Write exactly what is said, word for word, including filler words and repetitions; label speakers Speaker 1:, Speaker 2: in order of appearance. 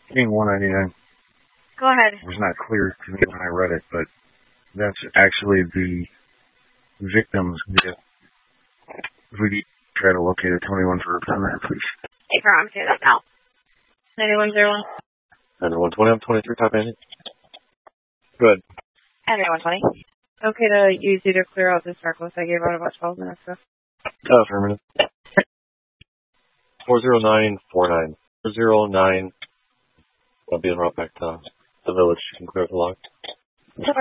Speaker 1: King one ninety-nine.
Speaker 2: Go ahead.
Speaker 1: It was not clear to me when I read it, but that's actually the victim's gift. If we could try to locate a twenty-one for a permit, please.
Speaker 2: Hey, I'm doing that now. ninety-one oh one.
Speaker 3: ninety-one twenty, I'm twenty-three, top Andy. Good.
Speaker 2: ninety-one twenty. Okay to use you to clear out this dark list I gave out about twelve minutes ago.
Speaker 3: Oh, affirmative. four zero nine four nine. four zero nine. I'll be en route back to the village. You can clear the log.